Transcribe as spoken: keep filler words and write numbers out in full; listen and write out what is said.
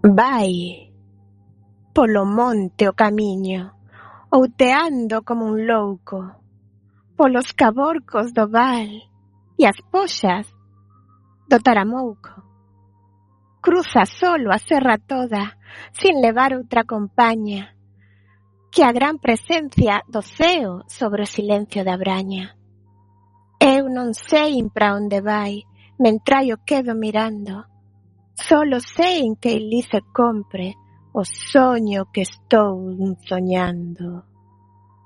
Vai polo monte o camiño, outeando como un louco, polos caborcos do val e as poxas do Taramouco. Cruza solo a serra toda, sin levar outra compaña, que a gran presencia do ceo sobre o silencio da braña. Eu non sei pra onde vai, mentre o quedo mirando, solo sei en que ilí se compre o soño que estou soñando.